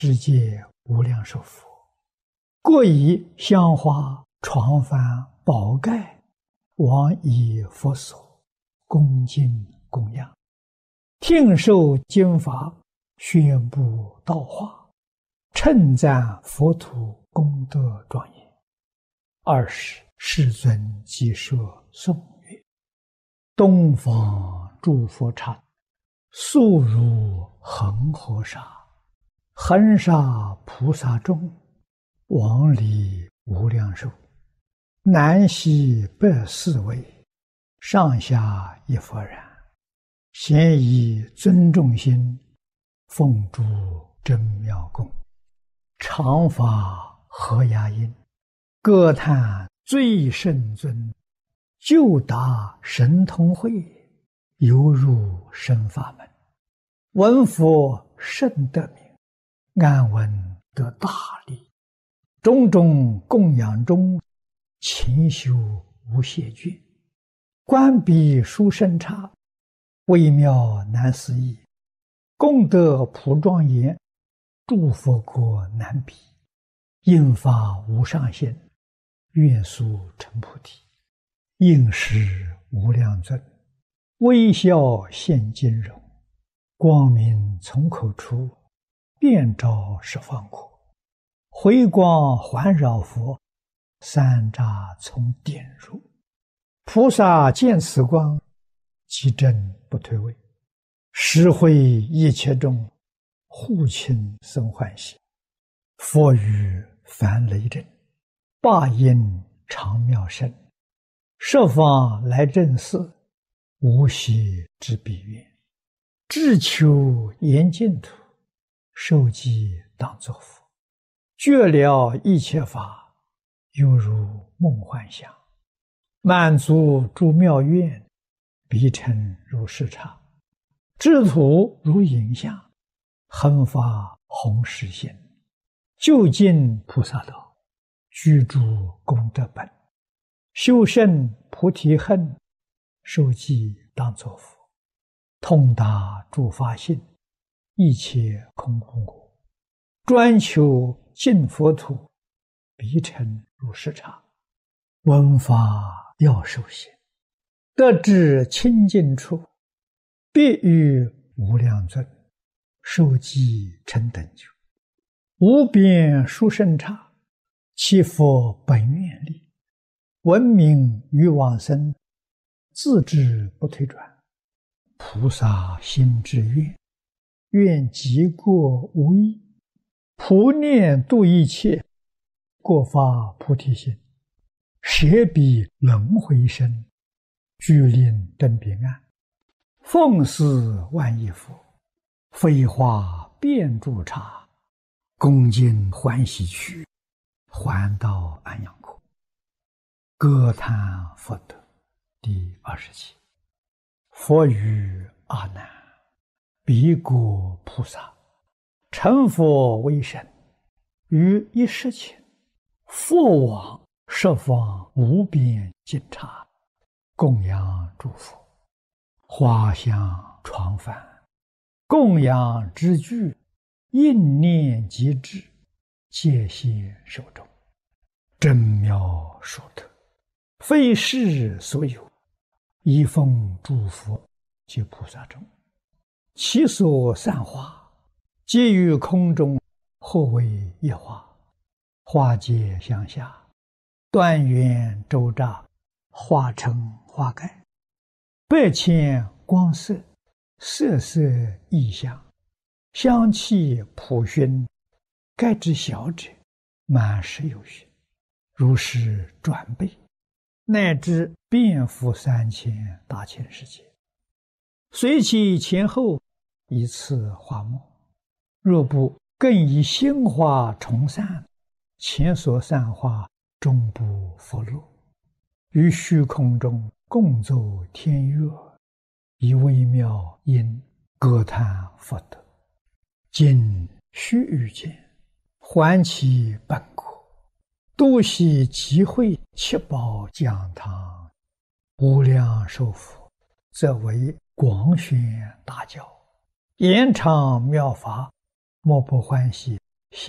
世界无量寿佛，各以香花、床幡、宝盖往以佛所，恭敬供养，听受经法，宣布道化，称赞佛土功德庄严。20世尊即说颂曰：东方诸佛刹，速如恒河沙，恒沙菩萨众，往离无量寿，南西北四围，上下一佛然，咸以尊重心，奉诸真妙供，常发和雅音，歌叹最胜尊，就达神通慧，犹如生法门。闻佛甚得名，安闻得大利，种种供养中，勤修无懈倦，观彼殊胜刹，微妙难思议，功德普庄严，诸佛国难比，应发无上限，愿速成菩提。应时无量尊，微笑现金容，光明从口出，遍照十方国，回光环绕佛，三匝从点入。菩萨见此光，即正不退位，实会一切众，护亲生欢喜。佛语梵雷震，霸音长妙声，设方来正寺，无息之彼愿，志求严净土，受记当作佛，觉了一切法，犹如梦幻想，满足诸妙愿，彼尘如视刹，智土如影像，恒发弘誓心，究竟菩萨道，居住功德本，修胜菩提恨，受记当作佛，通达诸法性，一切空无我，专求净佛土，彼尘如视刹，闻法要受行，得至清净处，必与无量尊，受记成等觉，无边殊胜刹，其佛本愿力，闻名于往生，自知不退转，菩萨心之愿，愿极过无异，普念度一切，过发菩提心，舍彼轮回身，具令登彼岸，奉事万亿佛，飞花遍诸刹，恭敬欢喜去，还到安养国。歌叹佛德。第27。佛语阿难：彼国菩萨，成佛为身，于一时前，佛往十方无边尽刹，供养诸佛，花香床幡，供养之具，应念即至，戒谢受众，真妙殊特，非世所有，一奉诸佛及菩萨众，其所散花，皆于空中，或为一花，花皆向下，端圆周匝，化成花盖，百千光色，色色异香，香气普熏，盖之小者，满十有余，如是转倍，乃至遍覆3000大千世界，随其前后，以次花末。若不更以心花重散，前所散花终不佛落，于虚空中共奏天乐，以微妙音歌叹佛德，今须臾间，还其本国，度悉集会七宝讲堂，无量寿佛，则为广宣大教，延长妙法，莫不欢喜